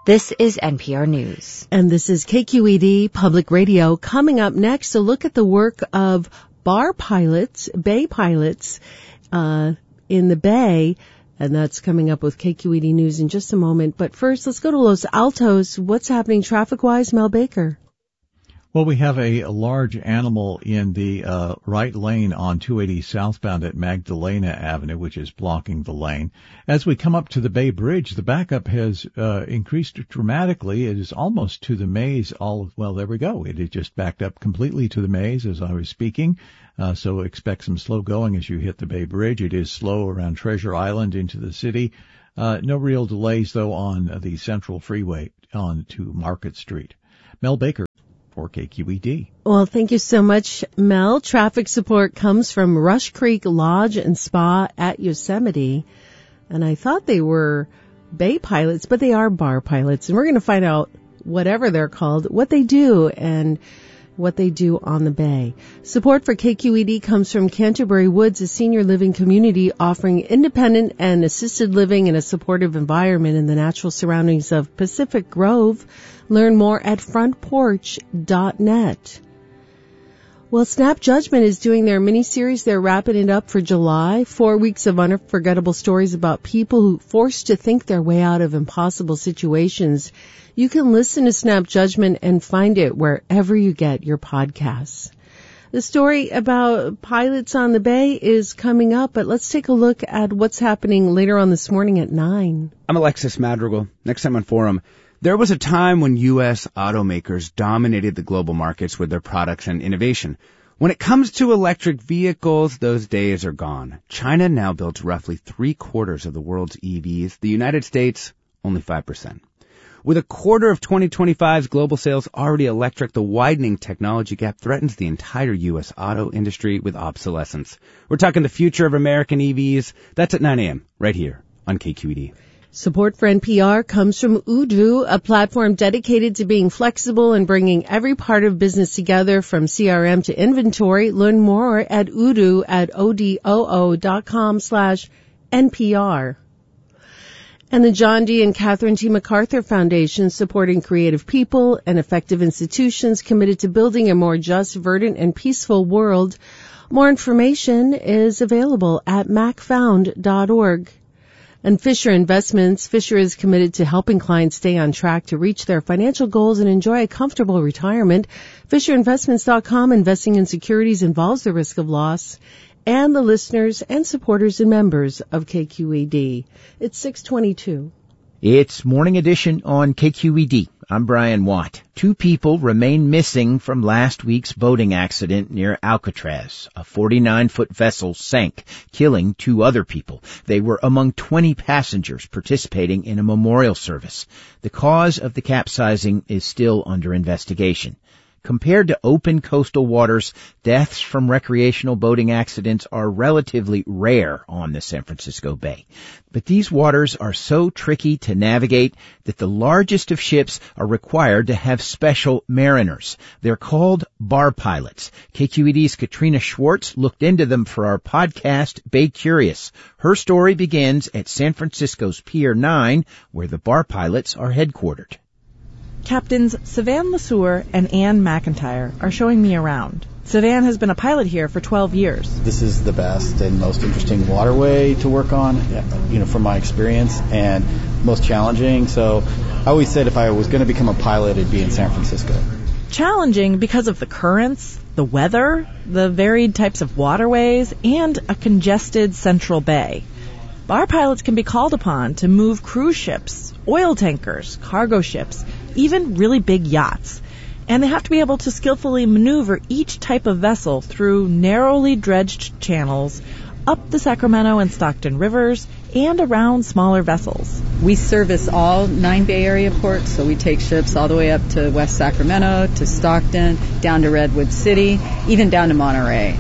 This is NPR News. And this is KQED Public Radio. Coming up next, a look at the work of bar pilots, bay pilots, in the Bay. And that's coming up with KQED News in just a moment. But first, let's go to Los Altos. What's happening traffic-wise? Mel Baker. Well, we have a large animal in the right lane on 280 southbound at Magdalena Avenue, which is blocking the lane. As we come up to the Bay Bridge, the backup has increased dramatically. It is almost to the maze. Well, there we go. It is just backed up completely to the maze as I was speaking. So expect some slow going as you hit the Bay Bridge. It is slow around Treasure Island into the city. No real delays, though, on the Central Freeway on to Market Street. Mel Baker for KQED. Well, thank you so much, Mel. Traffic support comes from Rush Creek Lodge and Spa at Yosemite. And I thought they were bay pilots, but they are bar pilots. And we're going to find out, whatever they're called, what they do and what they do on the Bay. Support for KQED comes from Canterbury Woods, a senior living community offering independent and assisted living in a supportive environment in the natural surroundings of Pacific Grove. Learn more at frontporch.net. Well, Snap Judgment is doing their mini-series. They're wrapping it up for July. 4 weeks of unforgettable stories about people who forced to think their way out of impossible situations. You can listen to Snap Judgment and find it wherever you get your podcasts. The story about pilots on the Bay is coming up, but let's take a look at what's happening later on this morning at 9. I'm Alexis Madrigal. Next time on Forum. There was a time when U.S. automakers dominated the global markets with their products and innovation. When it comes to electric vehicles, those days are gone. China now builds roughly 3/4 of the world's EVs. The United States, only 5%. With a quarter of 2025's global sales already electric, the widening technology gap threatens the entire U.S. auto industry with obsolescence. We're talking the future of American EVs. That's at 9 a.m. right here on KQED. Support for NPR comes from Odoo, a platform dedicated to being flexible and bringing every part of business together from CRM to inventory. Learn more at Odoo at odoo.com/NPR. And the John D. and Catherine T. MacArthur Foundation, supporting creative people and effective institutions committed to building a more just, verdant, and peaceful world. More information is available at macfound.org. And Fisher Investments. Fisher is committed to helping clients stay on track to reach their financial goals and enjoy a comfortable retirement. FisherInvestments.com. Investing in securities involves the risk of loss. And the listeners and supporters and members of KQED. It's 6:22. It's Morning Edition on KQED. I'm Brian Watt. 2 people remain missing from last week's boating accident near Alcatraz. A 49-foot vessel sank, killing 2 other people. They were among 20 passengers participating in a memorial service. The cause of the capsizing is still under investigation. Compared to open coastal waters, deaths from recreational boating accidents are relatively rare on the San Francisco Bay. But these waters are so tricky to navigate that the largest of ships are required to have special mariners. They're called bar pilots. KQED's Katrina Schwartz looked into them for our podcast, Bay Curious. Her story begins at San Francisco's Pier 9, where the bar pilots are headquartered. Captains Savan Lesueur and Ann McIntyre are showing me around. Savan has been a pilot here for 12 years. This is the best and most interesting waterway to work on, from my experience, and most challenging. So I always said if I was going to become a pilot, it'd be in San Francisco. Challenging because of the currents, the weather, the varied types of waterways, and a congested central bay. Bar pilots can be called upon to move cruise ships, oil tankers, cargo ships, even really big yachts. And they have to be able to skillfully maneuver each type of vessel through narrowly dredged channels, up the Sacramento and Stockton rivers, and around smaller vessels. We service all 9 Bay Area ports, so we take ships all the way up to West Sacramento, to Stockton, down to Redwood City, even down to Monterey.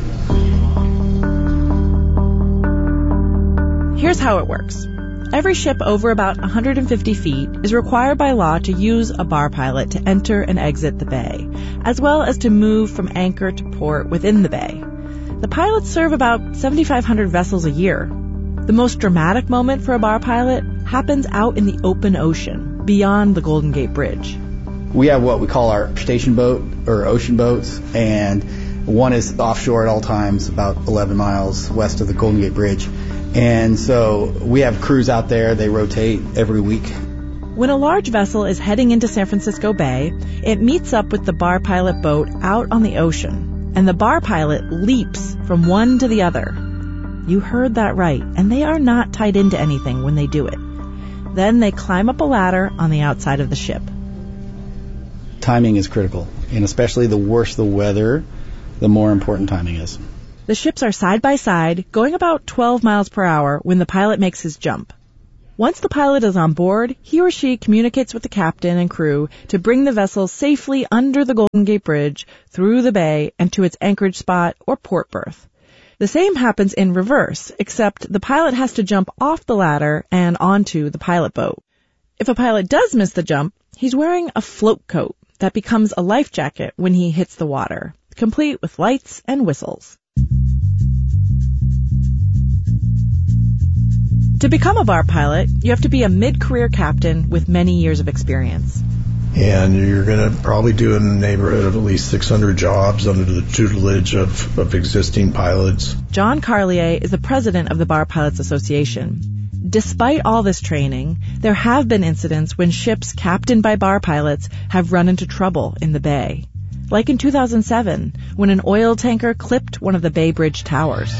Here's how it works. Every ship over about 150 feet is required by law to use a bar pilot to enter and exit the bay, as well as to move from anchor to port within the bay. The pilots serve about 7,500 vessels a year. The most dramatic moment for a bar pilot happens out in the open ocean. beyond the Golden Gate Bridge. We have what we call our station boat or ocean boats, and one is offshore at all times, about 11 miles west of the Golden Gate Bridge. And so we have crews out there. They rotate every week. When a large vessel is heading into San Francisco Bay, it meets up with the bar pilot boat out on the ocean, and the bar pilot leaps from one to the other. You heard that right, and they are not tied into anything when they do it. Then they climb up a ladder on the outside of the ship. Timing is critical, and especially the worse the weather, the more important timing is. The ships are side by side, going about 12 miles per hour when the pilot makes his jump. Once the pilot is on board, he or she communicates with the captain and crew to bring the vessel safely under the Golden Gate Bridge, through the bay, and to its anchorage spot or port berth. The same happens in reverse, except the pilot has to jump off the ladder and onto the pilot boat. If a pilot does miss the jump, he's wearing a float coat that becomes a life jacket when he hits the water, complete with lights and whistles. To become a bar pilot, you have to be a mid-career captain with many years of experience. And you're going to probably do in the neighborhood of at least 600 jobs under the tutelage of existing pilots. John Carlier is the president of the Bar Pilots Association. Despite all this training, there have been incidents when ships captained by bar pilots have run into trouble in the bay. Like in 2007, when an oil tanker clipped one of the Bay Bridge towers.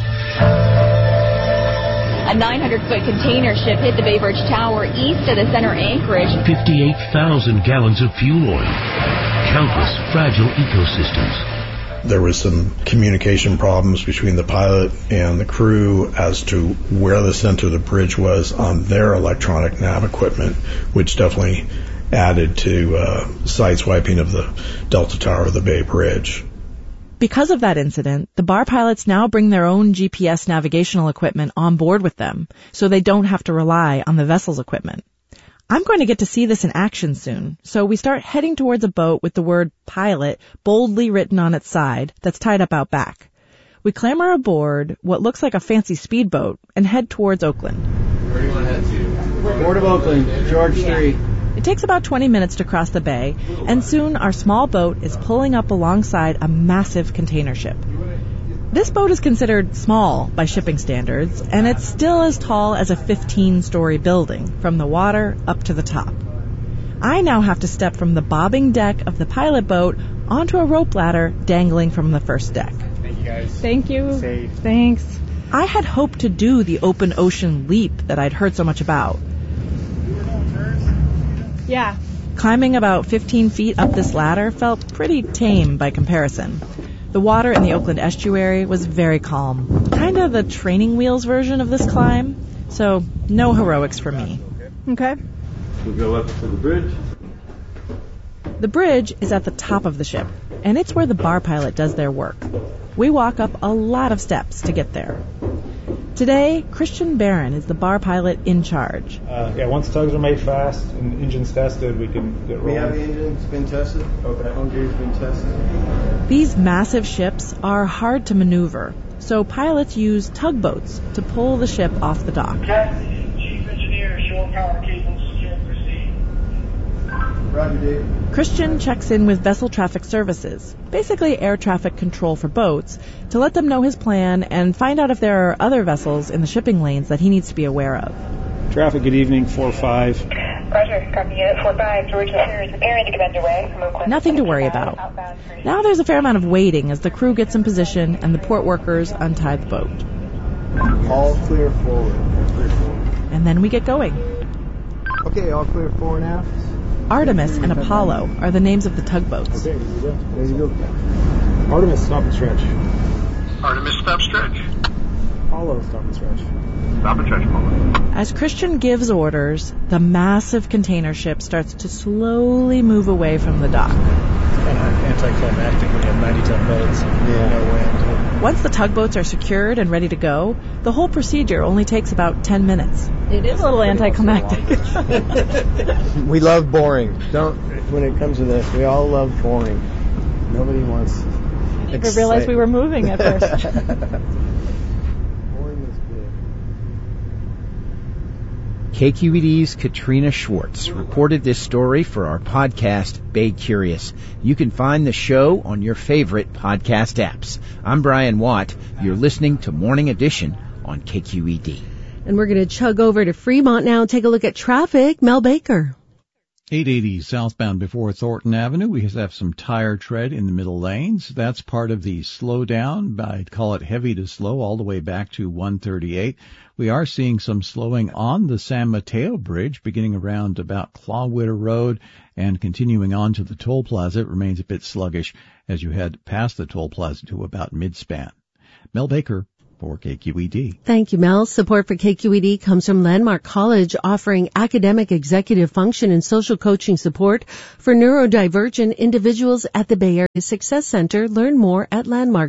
A 900-foot container ship hit the Bay Bridge Tower east of the center anchorage. 58,000 gallons of fuel oil. Countless fragile ecosystems. There was some communication problems between the pilot and the crew as to where the center of the bridge was on their electronic nav equipment, which definitely added to sideswiping of the Delta Tower of the Bay Bridge. Because of that incident, the bar pilots now bring their own GPS navigational equipment on board with them, so they don't have to rely on the vessel's equipment. I'm going to get to see this in action soon, so we start heading towards a boat with the word pilot boldly written on its side that's tied up out back. We clamber aboard what looks like a fancy speedboat and head towards Oakland. Where do you want to head to? Port of Oakland, George Street. It takes about 20 minutes to cross the bay, and soon our small boat is pulling up alongside a massive container ship. This boat is considered small by shipping standards, and it's still as tall as a 15-story building, from the water up to the top. I now have to step from the bobbing deck of the pilot boat onto a rope ladder dangling from the first deck. Thank you, guys. Thank you. Safe. Thanks. I had hoped to do the open ocean leap that I'd heard so much about. Yeah. Climbing about 15 feet up this ladder felt pretty tame by comparison. The water in the Oakland estuary was very calm, kind of the training wheels version of this climb, so no heroics for me. Okay. We'll go up to the bridge. The bridge is at the top of the ship, and it's where the bar pilot does their work. We walk up a lot of steps to get there. Today, Christian Barron is the bar pilot in charge. Once tugs are made fast and engines tested, we can get rolling. We have the engines been tested. Okay. Engine's been tested. These massive ships are hard to maneuver, so pilots use tugboats to pull the ship off the dock. Captain, Chief Engineer, shore power cables secure, proceed. Roger, Dave. Christian checks in with Vessel Traffic Services, basically air traffic control for boats, to let them know his plan and find out if there are other vessels in the shipping lanes that he needs to be aware of. Traffic, good evening, 4-5. Roger, copy unit 4-5. George is here. Preparing to get underway. Nothing to worry about. Now there's a fair amount of waiting as the crew gets in position and the port workers untie the boat. All clear forward. And then we get going. Okay, all clear fore and aft. Artemis and Apollo are the names of the tugboats. Okay, there you go. Artemis, stop and stretch. Artemis, stop, stretch. Apollo, stop and stretch. Stop and stretch, Apollo. As Christian gives orders, the massive container ship starts to slowly move away from the dock. It's kind of anticlimactic when you have 90-ton boats and no wind. Once the tugboats are secured and ready to go, the whole procedure only takes about 10 minutes. It is a little anticlimactic. We love boring. When it comes to this, we all love boring. Nobody wants. I didn't realize we were moving at first. Boring is good. KQED's Katrina Schwartz reported this story for our podcast, Bay Curious. You can find the show on your favorite podcast apps. I'm Brian Watt. You're listening to Morning Edition on KQED. And we're going to chug over to Fremont now and take a look at traffic. Mel Baker. 880 southbound before Thornton Avenue. We have some tire tread in the middle lanes. That's part of the slowdown. I'd call it heavy to slow all the way back to 138. We are seeing some slowing on the San Mateo Bridge beginning around about Clawwitter Road and continuing on to the toll plaza. It remains a bit sluggish as you head past the toll plaza to about mid-span. Mel Baker for KQED. Thank you, Mel. Support for KQED comes from Landmark College, offering academic, executive function, and social coaching support for neurodivergent individuals at the Bay Area Success Center. Learn more at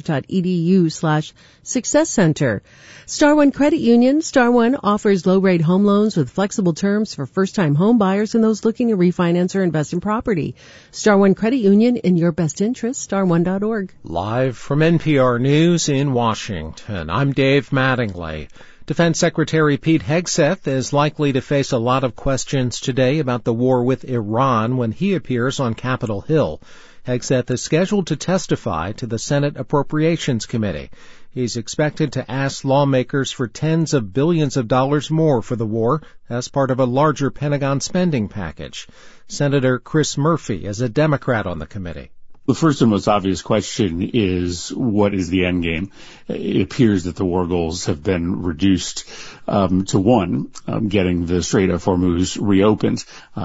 landmark.edu/Success Center. Star One Credit Union. Star One offers low-rate home loans with flexible terms for first-time home buyers and those looking to refinance or invest in property. Star One Credit Union, in your best interest, starone.org. Live from NPR News in Washington, I'm Dave Mattingly. Defense Secretary Pete Hegseth is likely to face a lot of questions today about the war with Iran when he appears on Capitol Hill. Hegseth is scheduled to testify to the Senate Appropriations Committee. He's expected to ask lawmakers for tens of billions of dollars more for the war as part of a larger Pentagon spending package. Senator Chris Murphy is a Democrat on the committee. The first and most obvious question is, what is the end game? It appears that the war goals have been reduced to one, getting the Strait of Hormuz reopened.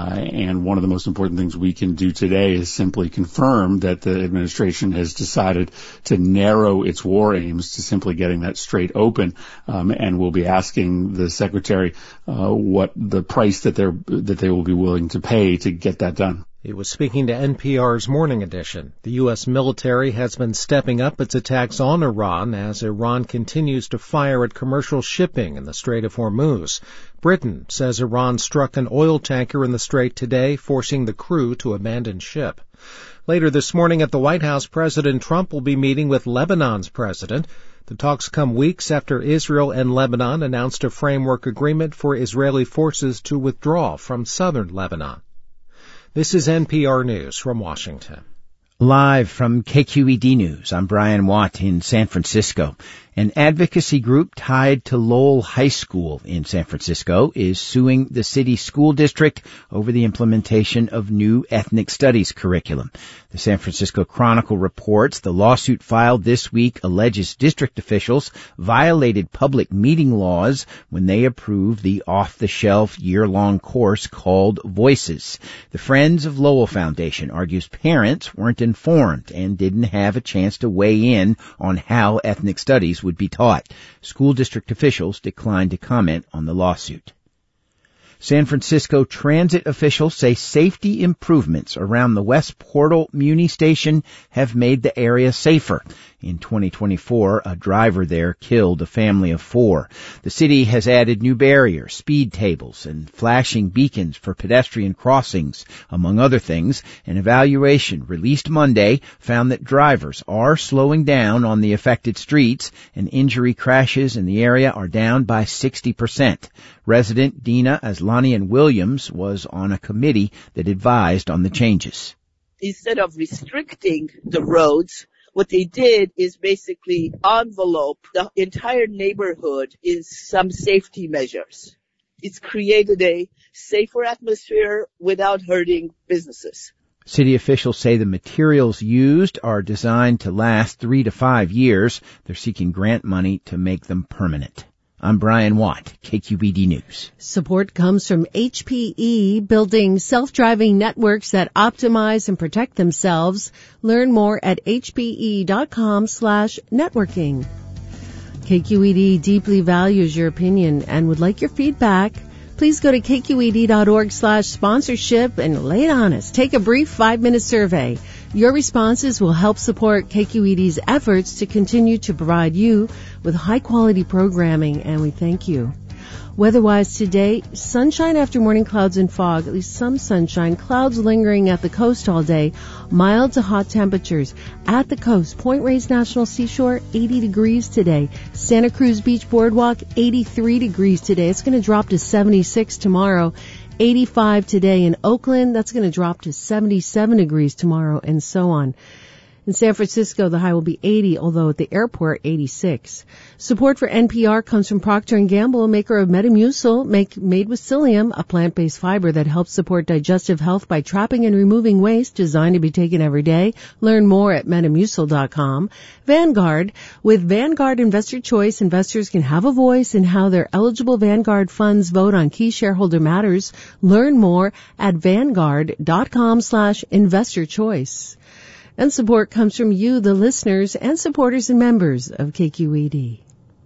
And one of the most important things we can do today is simply confirm that the administration has decided to narrow its war aims to simply getting that strait open. And we'll be asking the secretary what the price that they will be willing to pay to get that done. He was speaking to NPR's Morning Edition. The U.S. military has been stepping up its attacks on Iran as Iran continues to fire at commercial shipping in the Strait of Hormuz. Britain says Iran struck an oil tanker in the strait today, forcing the crew to abandon ship. Later this morning at the White House, President Trump will be meeting with Lebanon's president. The talks come weeks after Israel and Lebanon announced a framework agreement for Israeli forces to withdraw from southern Lebanon. This is NPR News from Washington. Live from KQED News, I'm Brian Watt in San Francisco. An advocacy group tied to Lowell High School in San Francisco is suing the city school district over the implementation of new ethnic studies curriculum. The San Francisco Chronicle reports the lawsuit filed this week alleges district officials violated public meeting laws when they approved the off-the-shelf year-long course called Voices. The Friends of Lowell Foundation argues parents weren't informed and didn't have a chance to weigh in on how ethnic studies would be taught. School district officials declined to comment on the lawsuit. San Francisco transit officials say safety improvements around the West Portal Muni Station have made the area safer. In 2024, a driver there killed a family of 4. The city has added new barriers, speed tables, and flashing beacons for pedestrian crossings, among other things. An evaluation released Monday found that drivers are slowing down on the affected streets, and injury crashes in the area are down by 60%. Resident Dina Aslanian Williams was on a committee that advised on the changes. Instead of restricting the roads, what they did is basically envelope the entire neighborhood in some safety measures. It's created a safer atmosphere without hurting businesses. City officials say the materials used are designed to last 3 to 5 years. They're seeking grant money to make them permanent. I'm Brian Watt, KQED News. Support comes from HPE, building self-driving networks that optimize and protect themselves. Learn more at hpe.com/networking. KQED deeply values your opinion and would like your feedback. Please go to kqed.org/sponsorship and lay it on us. Take a brief 5-minute survey. Your responses will help support KQED's efforts to continue to provide you with high-quality programming, and we thank you. Weather-wise today, sunshine after morning clouds and fog, at least some sunshine, clouds lingering at the coast all day, mild to hot temperatures. At the coast, Point Reyes National Seashore, 80 degrees today. Santa Cruz Beach Boardwalk, 83 degrees today. It's going to drop to 76 tomorrow. 85 today in Oakland. That's going to drop to 77 degrees tomorrow, and so on. In San Francisco, the high will be 80, although at the airport, 86. Support for NPR comes from Procter & Gamble, maker of Metamucil, made with psyllium, a plant-based fiber that helps support digestive health by trapping and removing waste, designed to be taken every day. Learn more at Metamucil.com. Vanguard. With Vanguard Investor Choice, investors can have a voice in how their eligible Vanguard funds vote on key shareholder matters. Learn more at Vanguard.com/investorchoice. And support comes from you, the listeners, and supporters and members of KQED.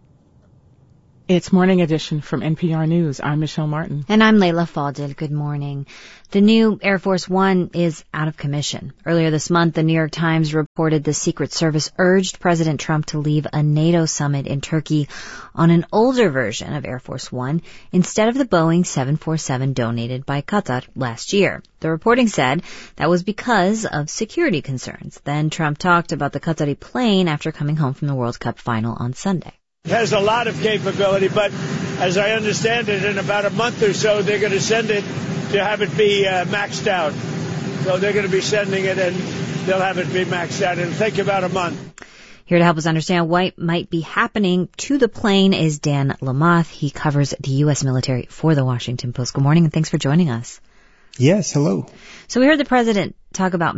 It's Morning Edition from NPR News. I'm Michelle Martin. And I'm Layla Faldil. Good morning. The new Air Force One is out of commission. Earlier this month, the New York Times reported the Secret Service urged President Trump to leave a NATO summit in Turkey on an older version of Air Force One instead of the Boeing 747 donated by Qatar last year. The reporting said that was because of security concerns. Then Trump talked about the Qatari plane after coming home from the World Cup final on Sunday. It has a lot of capability, but as I understand it, in about a month or so, they're going to send it to have it be maxed out. So they're going to be sending it, and they'll have it be maxed out. It'll take about a month. Here to help us understand what might be happening to the plane is Dan Lamothe. He covers the U.S. military for the Washington Post. Good morning, and thanks for joining us. Yes, hello. So we heard the president talk about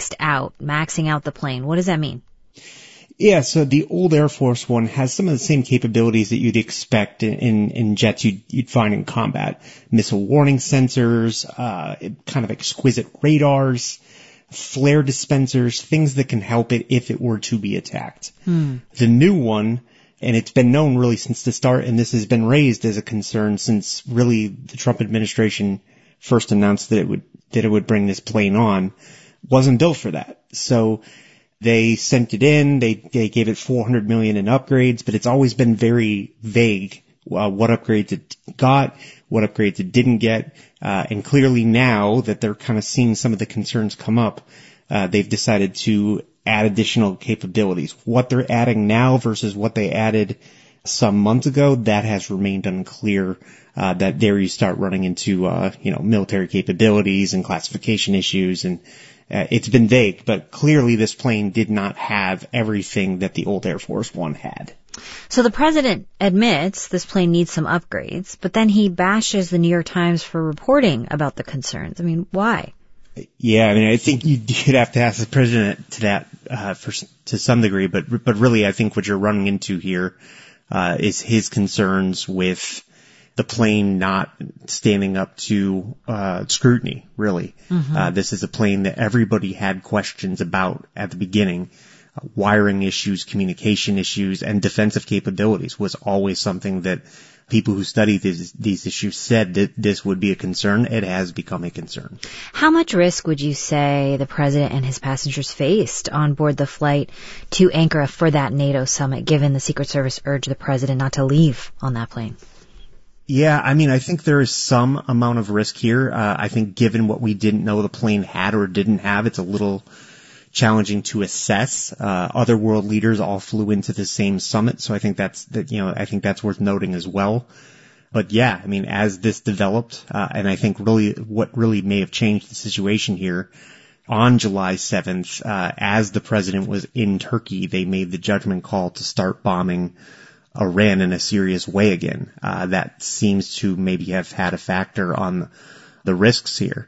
maxing out the plane. What does that mean? Yeah, so the old Air Force One has some of the same capabilities that you'd expect in jets you'd find in combat. Missile warning sensors, kind of exquisite radars, flare dispensers, things that can help it if it were to be attacked. The new one, and it's been known really since the start, and this has been raised as a concern since really the Trump administration first announced that it would bring this plane on, wasn't built for that. So they sent it in, they gave it $400 million in upgrades, but it's always been very vague, what upgrades it got, what upgrades it didn't get, and clearly now that they're kind of seeing some of the concerns come up, they've decided to add additional capabilities. What they're adding now versus what they added some months ago, that has remained unclear, that there you start running into, military capabilities and classification issues, and it's been vague, but clearly this plane did not have everything that the old Air Force One had. So the president admits this plane needs some upgrades, but then he bashes the New York Times for reporting about the concerns. I mean, why? Yeah, I mean, I think you'd have to ask the president to that to some degree, but really I think what you're running into here is his concerns with the plane not standing up to scrutiny, really. Mm-hmm. This is a plane that everybody had questions about at the beginning. Wiring issues, communication issues, and defensive capabilities was always something that people who study these issues said that this would be a concern. It has become a concern. How much risk would you say the president and his passengers faced on board the flight to Ankara for that NATO summit, given the Secret Service urged the president not to leave on that plane? Yeah, I mean, I think there is some amount of risk here. I think given what we didn't know the plane had or didn't have, it's a little challenging to assess. Other world leaders all flew into the same summit, so I think that's worth noting as well. But yeah, I mean, as this developed, and I think really what really may have changed the situation here, on July 7th, as the president was in Turkey, they made the judgment call to start bombing Iran in a serious way again. That seems to maybe have had a factor on the risks here.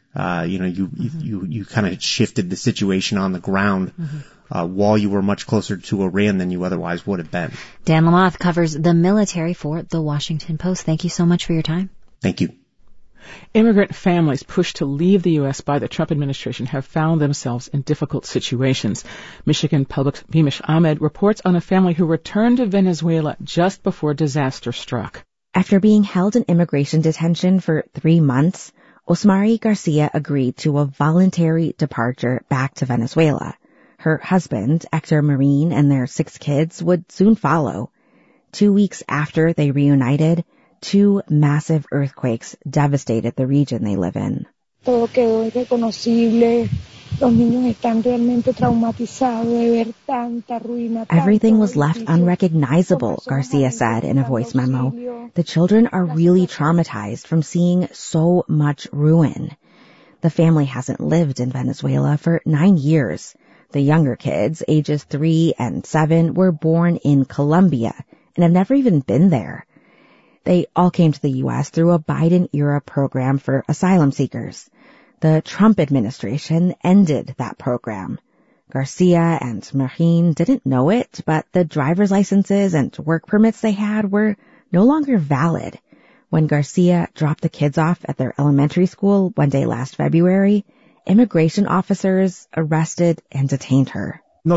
You kind of shifted the situation on the ground, while you were much closer to Iran than you otherwise would have been. Dan Lamothe covers the military for The Washington Post. Thank you so much for your time. Thank you. Immigrant families pushed to leave the U.S. by the Trump administration have found themselves in difficult situations. Michigan Public's Beamish Ahmed reports on a family who returned to Venezuela just before disaster struck. After being held in immigration detention for 3 months, Osmari Garcia agreed to a voluntary departure back to Venezuela. Her husband, Hector Marin, and their 6 kids would soon follow. 2 weeks after they reunited, 2 massive earthquakes devastated the region they live in. Todo quedó irreconocible. Los niños están realmente traumatizados de ver tanta ruina. Everything was left unrecognizable, Garcia said in a voice memo. The children are really traumatized from seeing so much ruin. The family hasn't lived in Venezuela for 9 years. The younger kids, ages 3 and 7, were born in Colombia and have never even been there. They all came to the U.S. through a Biden-era program for asylum seekers. The Trump administration ended that program. Garcia and Marin didn't know it, but the driver's licenses and work permits they had were no longer valid. When Garcia dropped the kids off at their elementary school one day last February, immigration officers arrested and detained her. We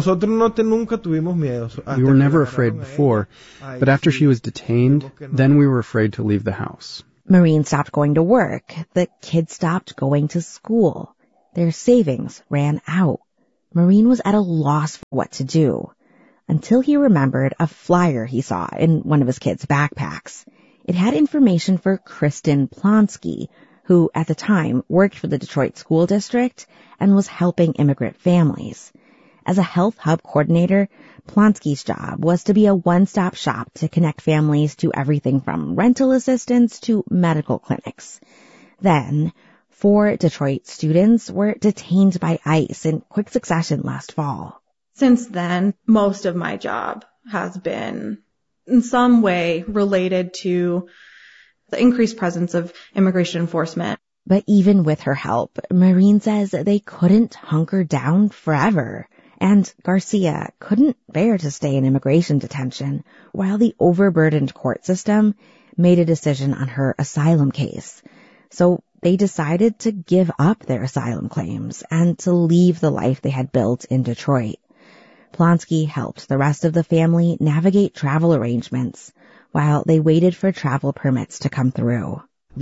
were never afraid before, but after she was detained, then we were afraid to leave the house. Maureen stopped going to work. The kids stopped going to school. Their savings ran out. Maureen was at a loss for what to do, until he remembered a flyer he saw in one of his kids' backpacks. It had information for Kristen Plonsky, who at the time worked for the Detroit School District and was helping immigrant families. As a health hub coordinator, Plonsky's job was to be a one-stop shop to connect families to everything from rental assistance to medical clinics. Then, 4 Detroit students were detained by ICE in quick succession last fall. Since then, most of my job has been in some way related to the increased presence of immigration enforcement. But even with her help, Maureen says they couldn't hunker down forever. And Garcia couldn't bear to stay in immigration detention while the overburdened court system made a decision on her asylum case. So they decided to give up their asylum claims and to leave the life they had built in Detroit. Plonsky helped the rest of the family navigate travel arrangements while they waited for travel permits to come through. We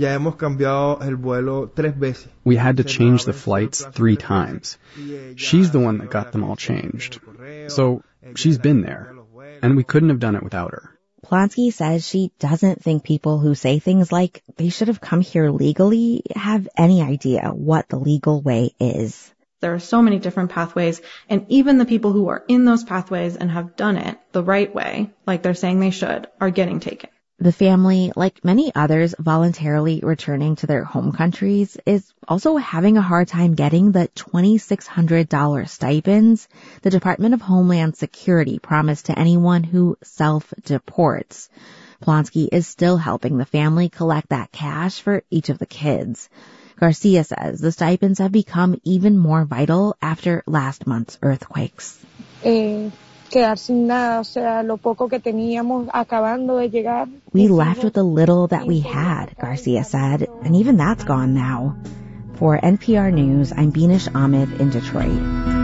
had to change the flights 3 times. She's the one that got them all changed. So she's been there, and we couldn't have done it without her. Plonsky says she doesn't think people who say things like they should have come here legally have any idea what the legal way is. There are so many different pathways, and even the people who are in those pathways and have done it the right way, like they're saying they should, are getting taken. The family, like many others voluntarily returning to their home countries, is also having a hard time getting the $2,600 stipends the Department of Homeland Security promised to anyone who self-deports. Plonsky is still helping the family collect that cash for each of the kids. Garcia says the stipends have become even more vital after last month's earthquakes. Quedar sin nada, o sea, lo poco que teníamos acabando de llegar. We left with the little that we had, Garcia said, and even that's gone now. For NPR News, I'm Beenish Ahmed in Detroit.